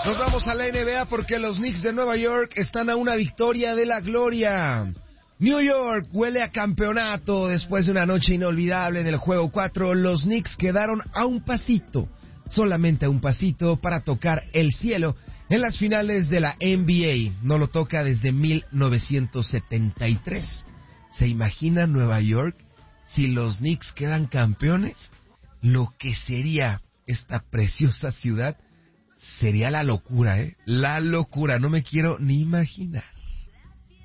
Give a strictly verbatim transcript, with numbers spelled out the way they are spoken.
Nos vamos a la N B A porque los Knicks de Nueva York están a una victoria de la gloria. New York huele a campeonato después de una noche inolvidable en el juego cuatro. Los Knicks quedaron a un pasito, solamente a un pasito para tocar el cielo en las finales de la N B A. No lo toca desde mil novecientos setenta y tres. ¿Se imagina Nueva York si los Knicks quedan campeones? Lo que sería esta preciosa ciudad sería la locura, ¿eh? La locura, no me quiero ni imaginar.